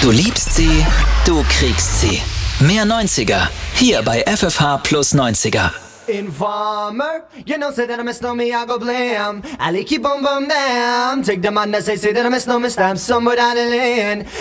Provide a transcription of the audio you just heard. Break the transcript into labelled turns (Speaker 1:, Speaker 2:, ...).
Speaker 1: Du liebst sie, du kriegst sie. Mehr 90er, hier bei FFH plus 90er.
Speaker 2: Informer, you know, say that I miss no me, I go blam. I keep on bum down. Take the man that say that I miss no me, stab somewhere down the lane.